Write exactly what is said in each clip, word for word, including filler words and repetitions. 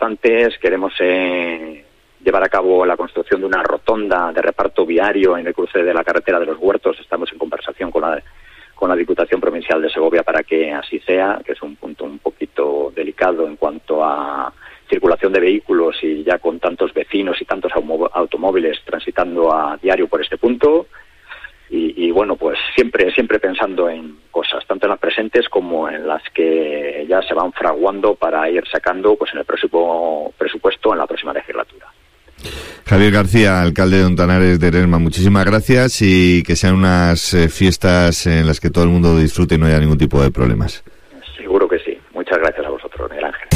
importantes. Queremos eh, llevar a cabo la construcción de una rotonda de reparto viario en el cruce de la carretera de los Huertos. Estamos en conversación con la, con la Diputación Provincial de Segovia para que así sea, que es un punto un poquito delicado en cuanto a circulación de vehículos y ya con tantos vecinos y tantos automóviles transitando a diario por este punto. Y, y bueno, pues siempre siempre pensando en cosas, tanto en las presentes como en las que ya se van fraguando para ir sacando pues en el próximo presupuesto en la próxima legislatura. Javier García, alcalde de Ontanares de Lerma, muchísimas gracias y que sean unas eh, fiestas en las que todo el mundo disfrute y no haya ningún tipo de problemas. Seguro que sí. Muchas gracias a vosotros, Miguel Ángel.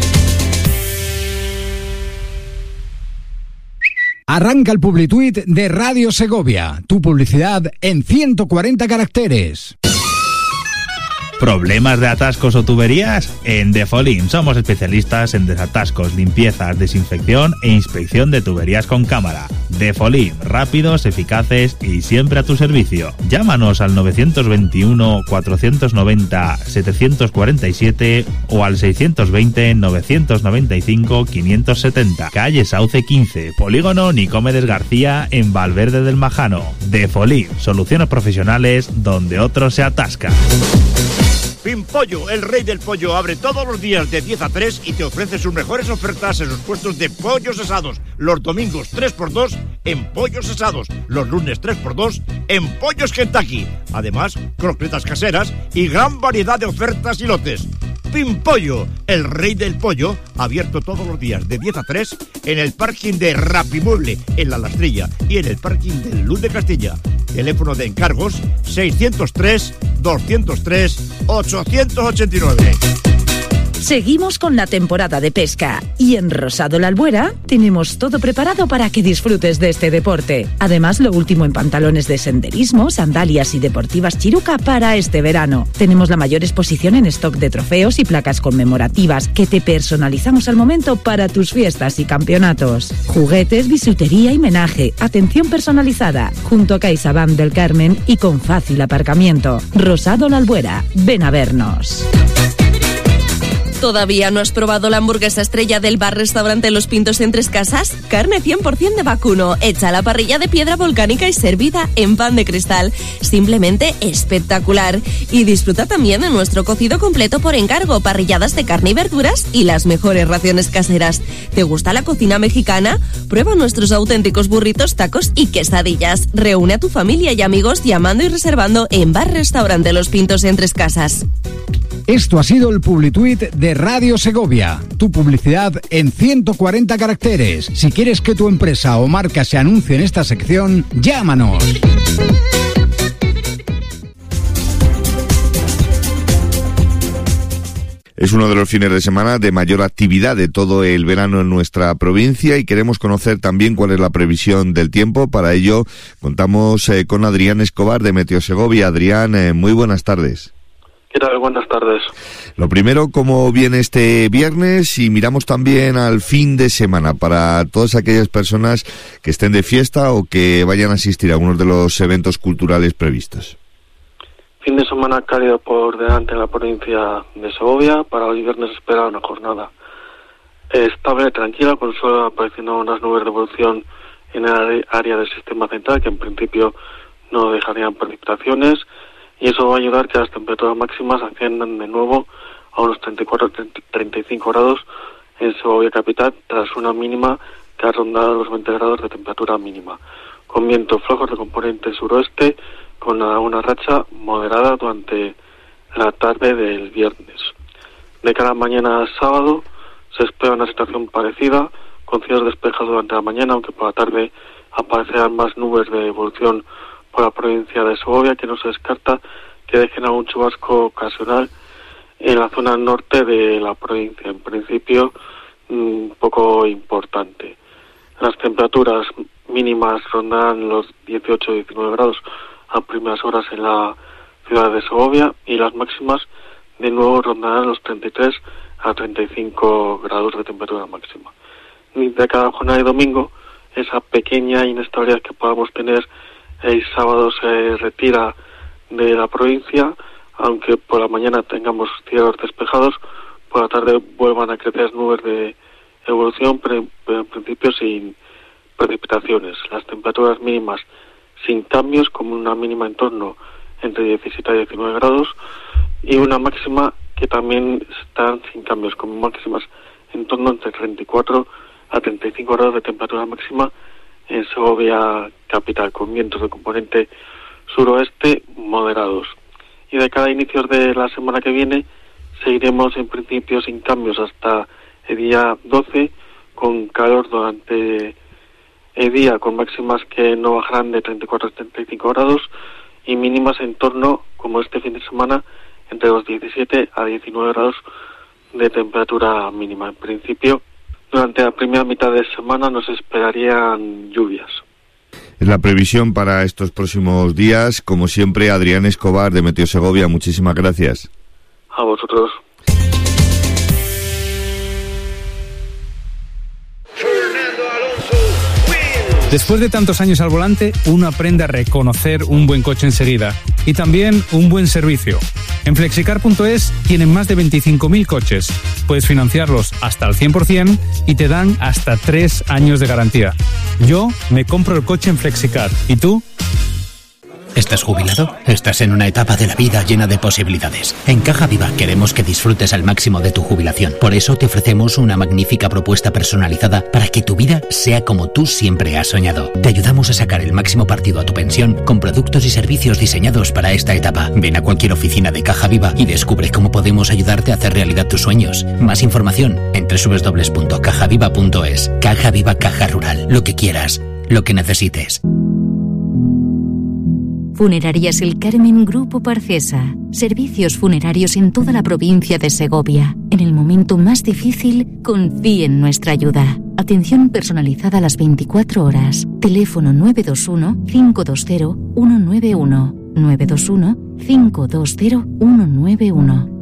Arranca el Publituit de Radio Segovia. Tu publicidad en ciento cuarenta caracteres. ¿Problemas de atascos o tuberías? En Defolim somos especialistas en desatascos, limpiezas, desinfección e inspección de tuberías con cámara. Defolim, rápidos, eficaces y siempre a tu servicio. Llámanos al nueve dos uno, cuatro nueve cero, siete cuatro siete o al seis dos cero, nueve nueve cinco, cinco siete cero. Calle Sauce quince, Polígono Nicomedes García en Valverde del Majano. Defolim, soluciones profesionales donde otros se atascan. Pimpollo, el rey del pollo, abre todos los días de diez a tres y te ofrece sus mejores ofertas en sus puestos de pollos asados. Los domingos tres por dos en pollos asados. Los lunes tres por dos en pollos Kentucky. Además, croquetas caseras y gran variedad de ofertas y lotes. Pimpollo, el rey del pollo, abierto todos los días de diez a tres en el parking de Rapimueble, en La Lastrilla y en el parking del Luz de Castilla. Teléfono de encargos seiscientos tres, doscientos tres, ochocientos ochenta y nueve. Seguimos con la temporada de pesca y en Rosado La Albuera tenemos todo preparado para que disfrutes de este deporte. Además, lo último en pantalones de senderismo, sandalias y deportivas Chiruca para este verano. Tenemos la mayor exposición en stock de trofeos y placas conmemorativas que te personalizamos al momento para tus fiestas y campeonatos. Juguetes, bisutería y menaje, atención personalizada, junto a CaixaBank del Carmen y con fácil aparcamiento. Rosado La Albuera, ven a vernos. ¿Todavía no has probado la hamburguesa estrella del bar-restaurante Los Pintos en Tres Casas? Carne cien por ciento de vacuno, hecha a la parrilla de piedra volcánica y servida en pan de cristal. Simplemente espectacular. Y disfruta también de nuestro cocido completo por encargo, parrilladas de carne y verduras y las mejores raciones caseras. ¿Te gusta la cocina mexicana? Prueba nuestros auténticos burritos, tacos y quesadillas. Reúne a tu familia y amigos llamando y reservando en bar-restaurante Los Pintos en Tres Casas. Esto ha sido el Publituit de Radio Segovia. Tu publicidad en ciento cuarenta caracteres. Si quieres que tu empresa o marca se anuncie en esta sección, llámanos. Es uno de los fines de semana de mayor actividad de todo el verano en nuestra provincia y queremos conocer también cuál es la previsión del tiempo. Para ello contamos eh, con Adrián Escobar de Meteo Segovia. Adrián, eh, muy buenas tardes. ¿Qué tal? Buenas tardes. Lo primero, ¿cómo viene este viernes? Y miramos también al fin de semana para todas aquellas personas que estén de fiesta o que vayan a asistir a algunos de los eventos culturales previstos. Fin de semana cálido por delante en la provincia de Segovia. Para hoy viernes espera una jornada estable, tranquila, con solo apareciendo unas nubes de evolución en el área del sistema central, que en principio no dejarían precipitaciones. Y eso va a ayudar que las temperaturas máximas asciendan de nuevo a unos treinta y cuatro a treinta y cinco grados en Segovia capital, tras una mínima que ha rondado los veinte grados de temperatura mínima, con vientos flojos de componente suroeste, con una racha moderada durante la tarde del viernes. De cara a mañana sábado se espera una situación parecida, con cielos despejados durante la mañana, aunque por la tarde aparecerán más nubes de evolución por la provincia de Segovia, que no se descarta que dejen algún chubasco ocasional en la zona norte de la provincia, en principio un poco importante. Las temperaturas mínimas rondarán los dieciocho a diecinueve grados a primeras horas en la ciudad de Segovia y las máximas de nuevo rondarán los treinta y tres a treinta y cinco grados de temperatura máxima. De cada jornada de domingo, esa pequeña inestabilidad que podamos tener el sábado se retira de la provincia, aunque por la mañana tengamos cielos despejados, por la tarde vuelvan a crecer nubes de evolución pre, pre, en principio sin precipitaciones. Las temperaturas mínimas sin cambios, como una mínima en torno entre diecisiete a diecinueve grados, y una máxima que también están sin cambios, como máximas en torno entre treinta y cuatro a treinta y cinco grados de temperatura máxima en Segovia capital, con vientos de componente suroeste moderados. Y de cada inicio de la semana que viene seguiremos en principio sin cambios hasta el día doce, con calor durante el día, con máximas que no bajarán de treinta y cuatro a treinta y cinco grados y mínimas en torno, como este fin de semana, entre los diecisiete a diecinueve grados de temperatura mínima. En principio, durante la primera mitad de semana nos esperarían lluvias. Es la previsión para estos próximos días. Como siempre, Adrián Escobar de Meteo Segovia, muchísimas gracias. A vosotros. Después de tantos años al volante, uno aprende a reconocer un buen coche enseguida y también un buen servicio. En flexicar punto es tienen más de veinticinco mil coches. Puedes financiarlos hasta el cien por ciento y te dan hasta tres años de garantía. Yo me compro el coche en Flexicar. ¿Y tú? ¿Estás jubilado? Estás en una etapa de la vida llena de posibilidades. En Caja Viva queremos que disfrutes al máximo de tu jubilación. Por eso te ofrecemos una magnífica propuesta personalizada para que tu vida sea como tú siempre has soñado. Te ayudamos a sacar el máximo partido a tu pensión con productos y servicios diseñados para esta etapa. Ven a cualquier oficina de Caja Viva y descubre cómo podemos ayudarte a hacer realidad tus sueños. Más información en doble u doble u doble u punto caja viva punto es. Caja Viva, Caja Rural. Lo que quieras, lo que necesites. Funerarias El Carmen Grupo Parcesa. Servicios funerarios en toda la provincia de Segovia. En el momento más difícil, confíe en nuestra ayuda. Atención personalizada a las veinticuatro horas. Teléfono nueve dos uno, cinco dos cero, uno nueve uno. nueve dos uno, cinco dos cero, uno nueve uno.